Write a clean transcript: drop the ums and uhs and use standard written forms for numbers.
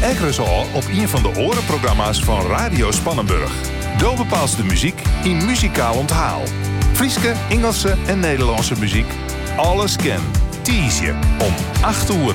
Ekkeres al op een van de orenprogramma's van Radio Spannenburg. Daar bepaalt de muziek in muzikaal onthaal. Frieske, Engelse en Nederlandse muziek. Alles ken. Tease je om 8 uur.